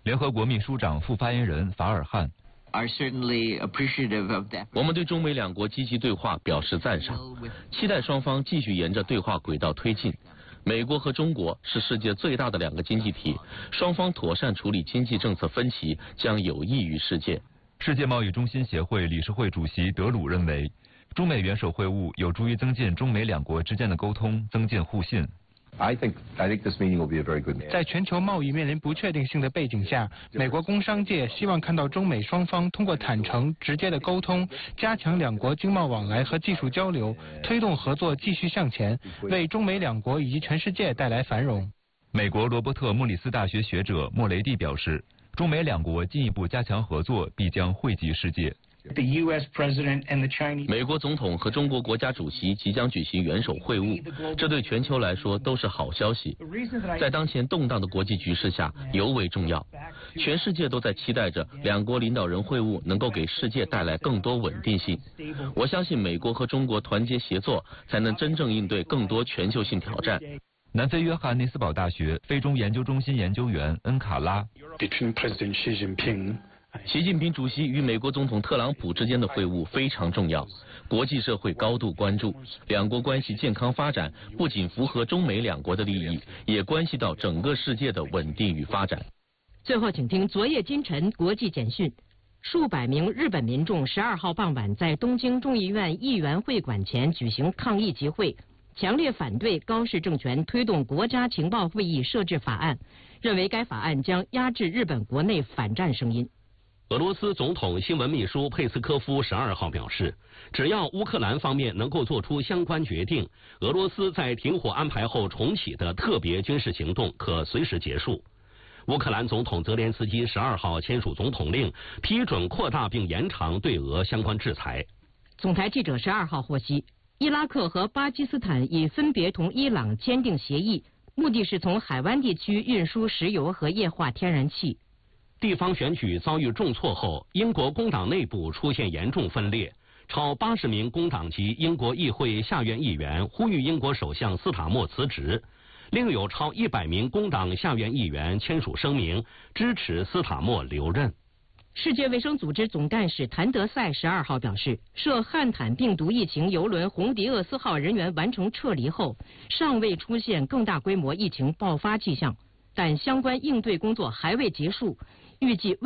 联合国秘书长副发言人法尔汉。 我们对中美两国积极对话表示赞赏，期待双方继续沿着对话轨道推进。美国和中国是世界最大的两个经济体，双方妥善处理经济政策分歧将有益于世界。 世界贸易中心协会理事会主席德鲁认为，中美元首会晤有助于增进中美两国之间的沟通，增进互信。 I think this meeting will be a very good meeting. 在全球贸易面临不确定性的背景下，美国工商界希望看到中美双方通过坦诚、直接的沟通，加强两国经贸往来和技术交流，推动合作继续向前，为中美两国以及全世界带来繁荣。 美国罗伯特莫里斯大学学者莫雷蒂表示，中美两国进一步加强合作，必将惠及世界。 美国总统和中国国家主席即将举行元首会晤，这对全球来说都是好消息。在当前动荡的国际局势下尤为重要，全世界都在期待着两国领导人会晤能够给世界带来更多稳定性。我相信美国和中国团结协作，才能真正应对更多全球性挑战。 南非约翰内斯堡大学非中研究中心研究员恩卡拉。 习近平主席与美国总统特朗普之间的会晤非常重要，国际社会高度关注。两国关系健康发展不仅符合中美两国的利益，也关系到整个世界的稳定与发展。 最后，请听昨夜今晨国际简讯。数百名日本民众12号傍晚在东京众议院议员会馆前举行抗议集会，强烈反对高市政权推动国家情报会议设置法案，认为该法案将压制日本国内反战声音。 俄罗斯总统新闻秘书佩斯科夫12号表示，只要乌克兰方面能够做出相关决定，俄罗斯在停火安排后重启的特别军事行动可随时结束。乌克兰总统泽连斯基12号签署总统令，批准扩大并延长对俄相关制裁。 总台记者12号获悉，伊拉克和巴基斯坦已分别同伊朗签订协议，目的是从海湾地区运输石油和液化天然气。 地方选举遭遇重挫后，英国工党内部出现严重分裂，超80名工党籍英国议会下院议员呼吁英国首相斯塔默辞职，另有超100名工党下院议员签署声明支持斯塔默留任。 世界卫生组织总干事谭德赛12号表示，涉汉坦病毒疫情邮轮红迪厄斯号人员完成撤离后，尚未出现更大规模疫情爆发迹象，但相关应对工作还未结束，预计